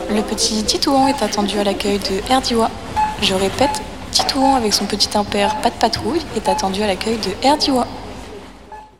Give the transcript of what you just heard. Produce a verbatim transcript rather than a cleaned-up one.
Le petit Titouan est attendu à l'accueil de Herdiwa. Je répète, Titouan avec son petit impair Pas de Patrouille est attendu à l'accueil de Herdiwa.